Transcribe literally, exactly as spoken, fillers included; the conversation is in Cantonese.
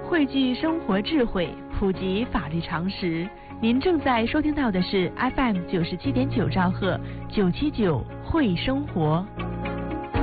汇聚生活智慧，普及法律常识。您正在收听到的是 F M 九十七点九兆赫九七九汇生活。